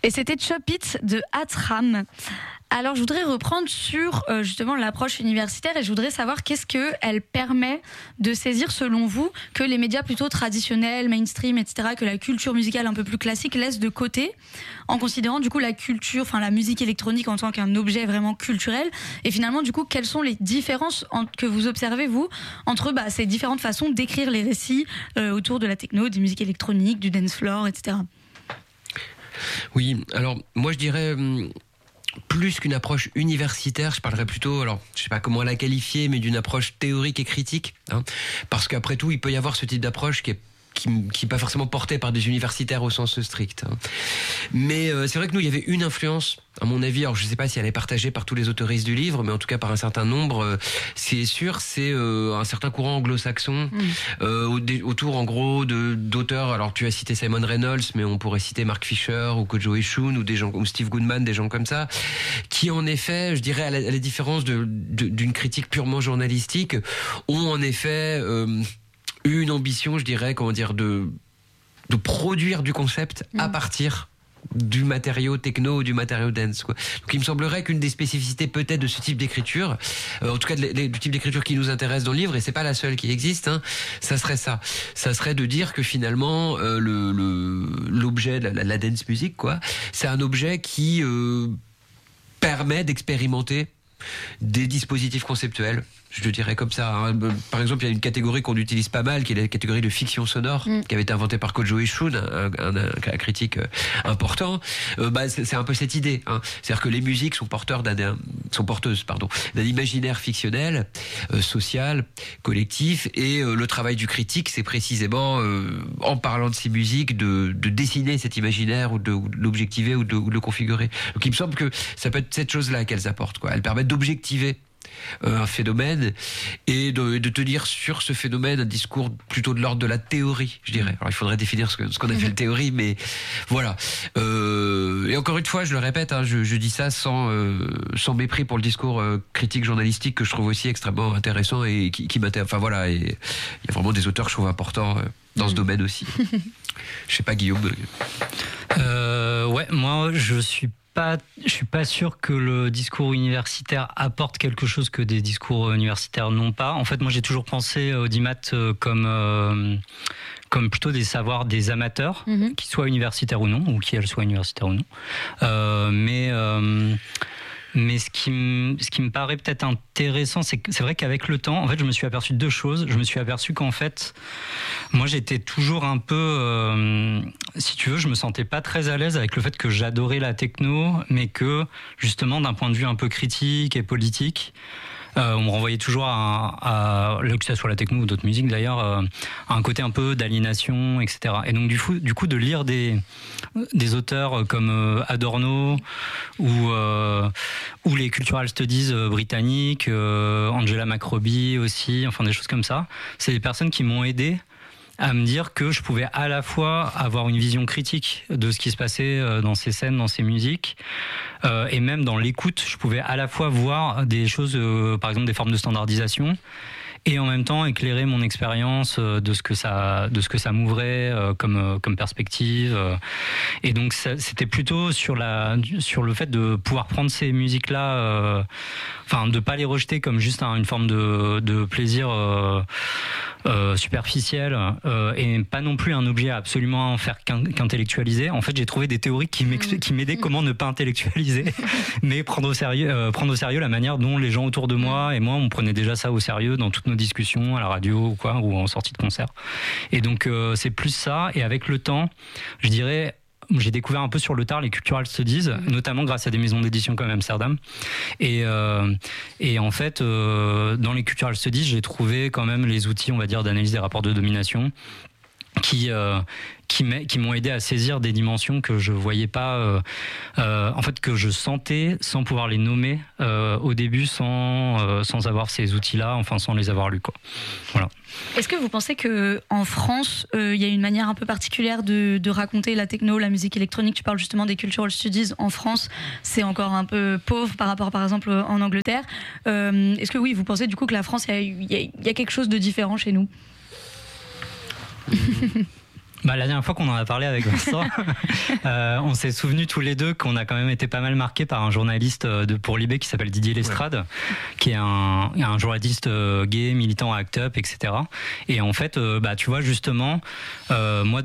Et c'était Chop It de Atram. Alors, je voudrais reprendre sur justement l'approche universitaire et je voudrais savoir qu'est-ce qu'elle permet de saisir, selon vous, que les médias plutôt traditionnels, mainstream, etc., que la culture musicale un peu plus classique laissent de côté, en considérant du coup la culture, enfin la musique électronique en tant qu'un objet vraiment culturel. Et finalement, du coup, quelles sont les différences que vous observez, vous, entre ces différentes façons d'écrire les récits autour de la techno, des musiques électroniques, du dance floor, etc. Oui, alors moi je dirais... plus qu'une approche universitaire, je parlerais plutôt, alors je sais pas comment la qualifier, mais d'une approche théorique et critique, hein, parce qu'après tout, il peut y avoir ce type d'approche qui est pas forcément portée par des universitaires au sens strict. Hein. Mais c'est vrai que nous, il y avait une influence, à mon avis, alors je sais pas si elle est partagée par tous les autoristes du livre, mais en tout cas par un certain nombre, ce qui est sûr, c'est un certain courant anglo-saxon, autour en gros d'auteurs, alors tu as cité Simon Reynolds, mais on pourrait citer Mark Fisher ou Kojo Ishun ou des gens ou Steve Goodman, des gens comme ça, qui en effet, je dirais à la différence d'une critique purement journalistique, ont en effet... une ambition, je dirais, de produire du concept à partir du matériau techno ou du matériau dance, quoi. Donc il me semblerait qu'une des spécificités peut-être de ce type d'écriture, en tout cas du type d'écriture qui nous intéresse dans le livre, et c'est pas la seule qui existe, hein, ça serait de dire que finalement l'objet, la dance music, quoi, c'est un objet qui permet d'expérimenter des dispositifs conceptuels, je le dirais comme ça, hein. Par exemple, il y a une catégorie qu'on utilise pas mal, qui est la catégorie de fiction sonore, qui avait été inventée par Kojo Ishun, un critique important. C'est un peu cette idée, hein. C'est-à-dire que les musiques sont porteuses d'un imaginaire fictionnel, social, collectif, et le travail du critique, c'est précisément, en parlant de ces musiques, de dessiner cet imaginaire ou de l'objectiver ou de le configurer. Donc il me semble que ça peut être cette chose-là qu'elles apportent, quoi. Elles permettent d'objectiver un phénomène et de tenir sur ce phénomène un discours plutôt de l'ordre de la théorie, je dirais. Alors il faudrait définir ce qu'on appelle théorie, mais voilà. Et encore une fois, je le répète, hein, je dis ça sans mépris pour le discours critique journalistique que je trouve aussi extrêmement intéressant et qui m'intéresse. Enfin voilà, et il y a vraiment des auteurs que je trouve importants dans ce domaine aussi. Je sais pas, Guillaume. Ouais, moi je suis pas sûr que le discours universitaire apporte quelque chose que des discours universitaires n'ont pas. En fait, moi, j'ai toujours pensé Audimat comme plutôt des savoirs des amateurs, qu'ils soient universitaires ou non, ou qu'elles soient universitaires ou non. Mais ce qui me paraît peut-être intéressant, c'est vrai qu'avec le temps, en fait, je me suis aperçu de deux choses. Je me suis aperçu qu'en fait, moi, j'étais toujours un peu, si tu veux, je me sentais pas très à l'aise avec le fait que j'adorais la techno, mais que, justement, d'un point de vue un peu critique et politique, on me renvoyait toujours que ce soit la techno ou d'autres musiques d'ailleurs, à un côté un peu d'aliénation, etc. Et donc du coup de lire des auteurs comme Adorno ou les cultural studies britanniques, Angela McRobbie aussi, enfin des choses comme ça, c'est des personnes qui m'ont aidé à me dire que je pouvais à la fois avoir une vision critique de ce qui se passait dans ces scènes, dans ces musiques, et même dans l'écoute, je pouvais à la fois voir des choses, par exemple des formes de standardisation, et en même temps éclairer mon expérience de ce que ça m'ouvrait comme perspective. Et donc c'était plutôt sur le fait de pouvoir prendre ces musiques-là, de pas les rejeter comme juste une forme de plaisir superficiel, et pas non plus un objet à absolument faire qu'intellectualiser. En fait, j'ai trouvé des théories qui m'aidaient comment ne pas intellectualiser, mais prendre au sérieux la manière dont les gens autour de moi et moi, on prenait déjà ça au sérieux dans toutes nos discussions à la radio ou en sortie de concert. Et donc c'est plus ça. Et avec le temps, je dirais, j'ai découvert un peu sur le tard les cultural studies, notamment grâce à des maisons d'édition comme Amsterdam. Et en fait, dans les cultural studies, j'ai trouvé quand même les outils, on va dire, d'analyse des rapports de domination qui m'ont aidé à saisir des dimensions que je voyais pas, en fait, que je sentais sans pouvoir les nommer au début, sans avoir ces outils-là, enfin sans les avoir lus, quoi. Voilà. Est-ce que vous pensez que en France, il y a une manière un peu particulière de raconter la techno, la musique électronique? Tu parles justement des cultural studies. En France, c'est encore un peu pauvre par rapport, par exemple, en Angleterre. Est-ce que oui, vous pensez du coup que la France, il y a quelque chose de différent chez nous? La dernière fois qu'on en a parlé avec Vincent, on s'est souvenu tous les deux qu'on a quand même été pas mal marqués par un journaliste pour Libé qui s'appelle Didier Lestrade, qui est un journaliste gay, militant à ACT UP, etc. Et en fait, tu vois, justement, moi,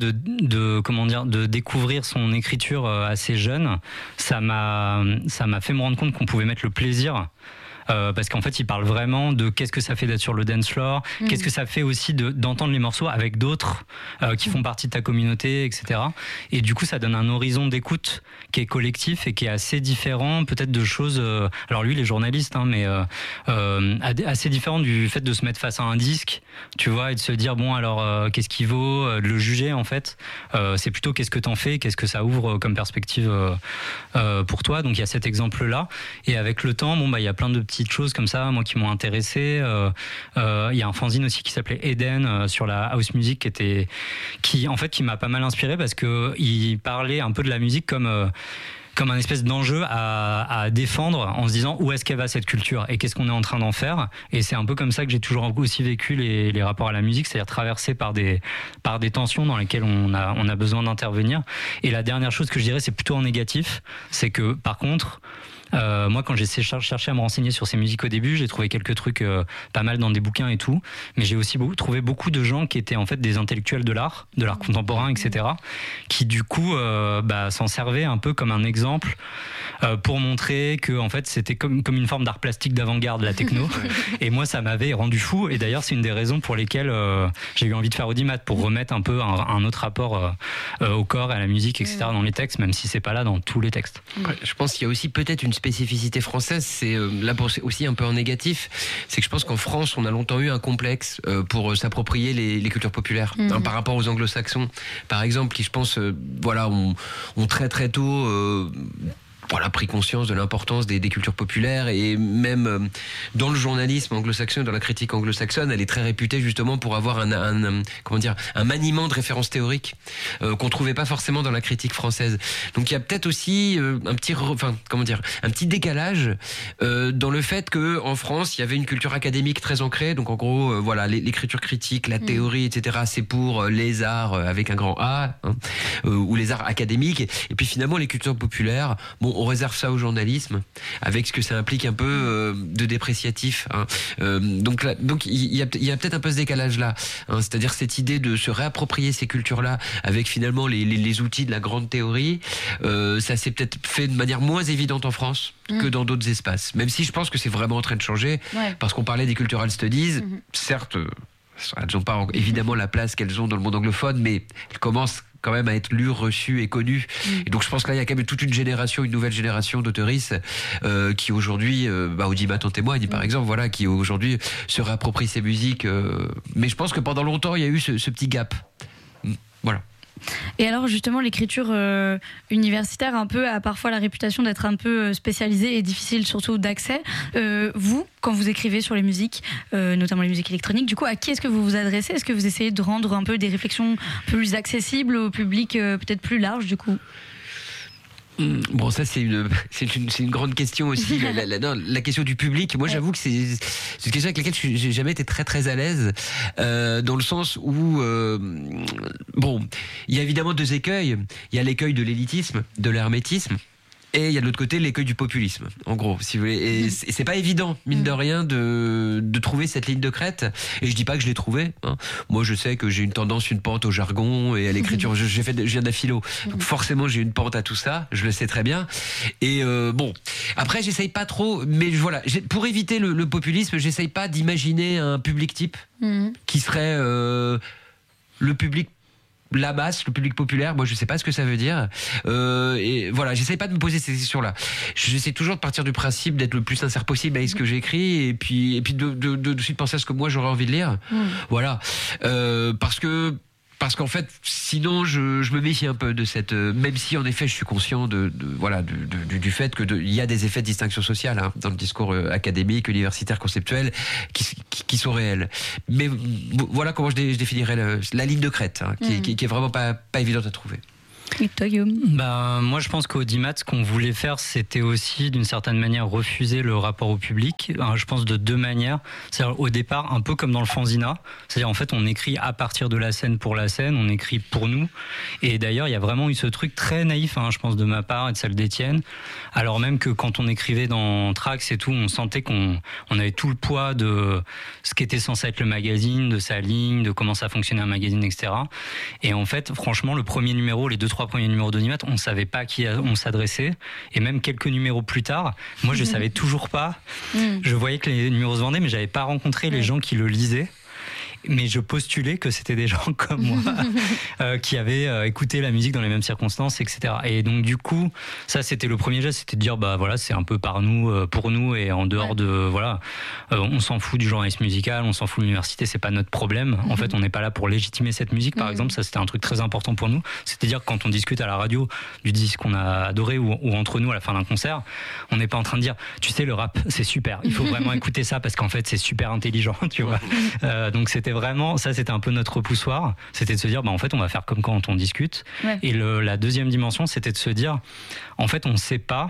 de découvrir son écriture assez jeune, ça m'a fait me rendre compte qu'on pouvait mettre le plaisir. Parce qu'en fait il parle vraiment de qu'est-ce que ça fait d'être sur le dance floor, qu'est-ce que ça fait aussi d'entendre les morceaux avec d'autres qui font partie de ta communauté, etc. Et du coup ça donne un horizon d'écoute qui est collectif et qui est assez différent peut-être de choses, alors lui il est journaliste mais assez différent du fait de se mettre face à un disque, tu vois, et de se dire bon alors qu'est-ce qui vaut, de le juger en fait, c'est plutôt qu'est-ce que t'en fais, qu'est-ce que ça ouvre comme perspective pour toi. Donc il y a cet exemple là, et avec le temps il y a plein de petites choses comme ça, moi, qui m'ont intéressé. Il y a un fanzine aussi qui s'appelait Eden sur la house music qui m'a pas mal inspiré parce que il parlait un peu de la musique comme un espèce d'enjeu à défendre en se disant où est-ce qu'elle va cette culture et qu'est-ce qu'on est en train d'en faire. Et c'est un peu comme ça que j'ai toujours aussi vécu les rapports à la musique, c'est-à-dire traversés par des tensions dans lesquelles on a besoin d'intervenir. Et la dernière chose que je dirais, c'est plutôt en négatif, c'est que par contre, moi, quand j'ai cherché à me renseigner sur ces musiques au début, j'ai trouvé quelques trucs pas mal dans des bouquins et tout, mais j'ai aussi trouvé beaucoup de gens qui étaient en fait des intellectuels de l'art contemporain, etc., qui du coup s'en servaient un peu comme un exemple pour montrer que en fait c'était comme une forme d'art plastique d'avant-garde, la techno. Et moi, ça m'avait rendu fou. Et d'ailleurs, c'est une des raisons pour lesquelles j'ai eu envie de faire Audimat, pour remettre un peu un autre rapport au corps et à la musique, etc., dans les textes, même si c'est pas là dans tous les textes. Ouais, je pense qu'il y a aussi peut-être une spécificité française, c'est là aussi un peu en négatif, c'est que je pense qu'en France on a longtemps eu un complexe pour s'approprier les cultures populaires par rapport aux anglo-saxons par exemple, qui je pense ont très très tôt pris conscience de l'importance des cultures populaires, et même dans le journalisme anglo-saxon, dans la critique anglo-saxonne, elle est très réputée justement pour avoir un maniement de références théoriques qu'on trouvait pas forcément dans la critique française. Donc il y a peut-être aussi un petit décalage dans le fait que en France il y avait une culture académique très ancrée. Donc en gros l'écriture critique, la théorie, etc. c'est pour les arts avec un grand A, ou les arts académiques. Et puis finalement les cultures populaires, on réserve ça au journalisme, avec ce que ça implique un peu de dépréciatif. Donc il y a peut-être un peu ce décalage-là. C'est-à-dire cette idée de se réapproprier ces cultures-là avec finalement les outils de la grande théorie. Ça s'est peut-être fait de manière moins évidente en France que dans d'autres espaces. Même si je pense que c'est vraiment en train de changer, parce qu'on parlait des cultural studies, certes, elles n'ont pas évidemment la place qu'elles ont dans le monde anglophone, mais elles commencent quand même à être lues, reçues et connues. Et donc je pense que là il y a quand même toute une nouvelle génération d'auteuristes qui aujourd'hui, Audimat en témoigne par exemple, qui aujourd'hui se réapproprient ces musiques. Mais je pense que pendant longtemps il y a eu ce petit gap. Voilà. Et alors justement l'écriture universitaire un peu a parfois la réputation d'être un peu spécialisée et difficile surtout d'accès. Vous, quand vous écrivez sur les musiques, notamment les musiques électroniques, du coup à qui est-ce que vous vous adressez ? Est-ce que vous essayez de rendre un peu des réflexions plus accessibles au public peut-être plus large du coup ? Bon, ça c'est une grande question aussi, la question du public. Moi j'avoue que c'est une question avec laquelle j'ai jamais été très très à l'aise, dans le sens où il y a évidemment deux écueils. Il y a l'écueil de l'élitisme, de l'hermétisme, et il y a de l'autre côté l'écueil du populisme, en gros, si vous voulez. Et c'est pas évident, mine de rien, de trouver cette ligne de crête. Et je dis pas que je l'ai trouvée. Moi, je sais que j'ai une pente au jargon et à l'écriture. Je viens de la philo, donc forcément j'ai une pente à tout ça. Je le sais très bien. Et après, j'essaye pas trop. Mais voilà, pour éviter le populisme, j'essaye pas d'imaginer un public type qui serait le public. La masse, le public populaire, moi je sais pas ce que ça veut dire. Et voilà, j'essaie pas de me poser ces questions-là. J'essaie toujours de partir du principe d'être le plus sincère possible avec ce que j'écris, et puis de suite penser à ce que moi j'aurais envie de lire. Voilà, parce qu'en fait, sinon je me méfie un peu de cette. Même si en effet je suis conscient du fait que il y a des effets de distinction sociale dans le discours académique, universitaire, conceptuel, qui sont réels. Mais voilà comment je définirais la ligne de crête, qui est vraiment pas évidente à trouver. Et toi, Guillaume? Moi, je pense qu'Audimat, ce qu'on voulait faire, c'était aussi, d'une certaine manière, refuser le rapport au public. Je pense de deux manières. C'est-à-dire, au départ, un peu comme dans le fanzina. C'est-à-dire, en fait, on écrit à partir de la scène pour la scène, on écrit pour nous. Et d'ailleurs, il y a vraiment eu ce truc très naïf, je pense, de ma part et de celle d'Étienne. Alors même que quand on écrivait dans Trax et tout, on sentait qu'on avait tout le poids de ce qu'était censé être le magazine, de sa ligne, de comment ça fonctionnait un magazine, etc. Et en fait, franchement, le premier numéro, les 2-3 premiers numéros d'Audimat, on ne savait pas à qui on s'adressait. Et même quelques numéros plus tard, moi, je ne savais toujours pas. Je voyais que les numéros se vendaient, mais je n'avais pas rencontré les gens qui le lisaient. Mais je postulais que c'était des gens comme moi qui avaient écouté la musique dans les mêmes circonstances, etc. Et donc du coup, ça c'était le premier geste, c'était de dire voilà, c'est un peu par nous, pour nous, et en dehors de voilà, on s'en fout du journalisme musical, on s'en fout de l'université, c'est pas notre problème. En fait, on n'est pas là pour légitimer cette musique, par exemple. Ça c'était un truc très important pour nous. C'est-à-dire que quand on discute à la radio du disque qu'on a adoré ou entre nous à la fin d'un concert, on n'est pas en train de dire, tu sais, le rap c'est super, il faut vraiment écouter ça parce qu'en fait c'est super intelligent, tu vois. Donc c'était vraiment, ça c'était un peu notre repoussoir, c'était de se dire en fait on va faire comme quand on discute. Et la deuxième dimension, c'était de se dire en fait on sait pas,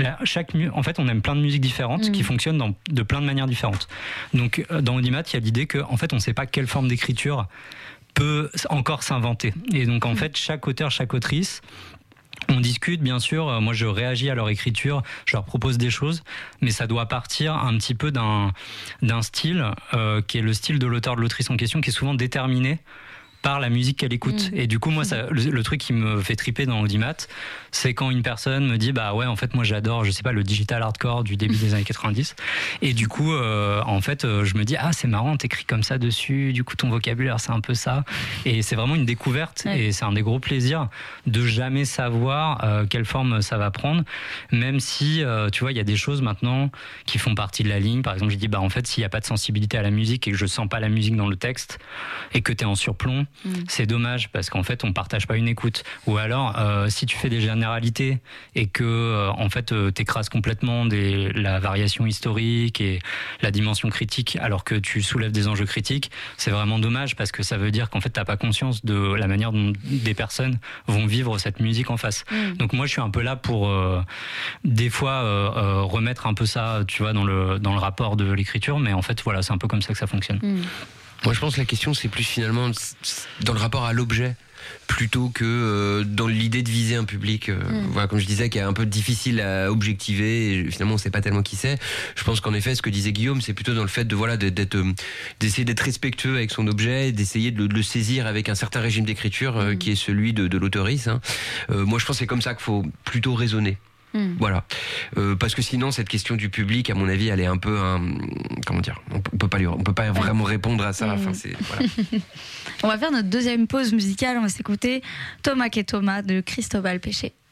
en fait on aime plein de musiques différentes qui fonctionnent de plein de manières différentes. Donc dans Audimat, il y a l'idée que en fait on sait pas quelle forme d'écriture peut encore s'inventer, et donc en fait chaque auteur, chaque autrice, on discute, bien sûr, moi je réagis à leur écriture, je leur propose des choses, mais ça doit partir un petit peu d'un style qui est le style de l'auteur, de l'autrice en question, qui est souvent déterminé par la musique qu'elle écoute. Et du coup, moi, le truc qui me fait triper dans Audimat, c'est quand une personne me dit ouais, en fait, moi j'adore, je sais pas, le digital hardcore du début des années 90. Et du coup, en fait, je me dis c'est marrant, t'écris comme ça dessus, du coup, ton vocabulaire, c'est un peu ça. Et c'est vraiment une découverte, et c'est un des gros plaisirs de jamais savoir quelle forme ça va prendre, même si, tu vois, il y a des choses maintenant qui font partie de la ligne. Par exemple, je dis en fait, s'il n'y a pas de sensibilité à la musique et que je sens pas la musique dans le texte et que t'es en surplomb, c'est dommage, parce qu'en fait on partage pas une écoute. Ou alors si tu fais des généralités et que en fait t'écrases complètement la variation historique et la dimension critique alors que tu soulèves des enjeux critiques, c'est vraiment dommage, parce que ça veut dire qu'en fait t'as pas conscience de la manière dont des personnes vont vivre cette musique en face. Donc moi je suis un peu là pour des fois remettre un peu ça, tu vois, dans le rapport de l'écriture, mais en fait voilà, c'est un peu comme ça que ça fonctionne. Moi, je pense que la question, c'est plus finalement dans le rapport à l'objet, plutôt que dans l'idée de viser un public. Voilà, comme je disais, qui est un peu difficile à objectiver, et finalement, on ne sait pas tellement qui c'est. Je pense qu'en effet, ce que disait Guillaume, c'est plutôt dans le fait d'essayer d'être respectueux avec son objet, d'essayer de le saisir avec un certain régime d'écriture qui est celui de l'autorice. Moi, je pense que c'est comme ça qu'il faut plutôt raisonner. Voilà, parce que sinon cette question du public, à mon avis, elle est un peu comment dire, on peut pas vraiment répondre à ça. Enfin, voilà. On va faire notre deuxième pause musicale. On va s'écouter Thomas et Thomas de Cristobal Péché.